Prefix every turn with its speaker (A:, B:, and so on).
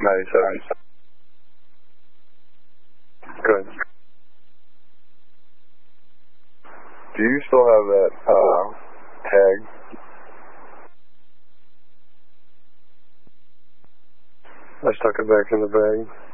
A: 97. Good. Do you still have that tag? I stuck it back in the bag.